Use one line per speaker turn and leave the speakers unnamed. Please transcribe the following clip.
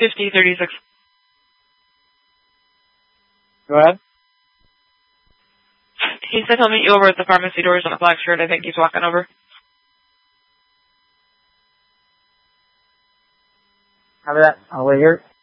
5036.
Go ahead.
He said he'll meet you over at the pharmacy doors on a black shirt. I think he's walking over.
Copy that. I'll wait here.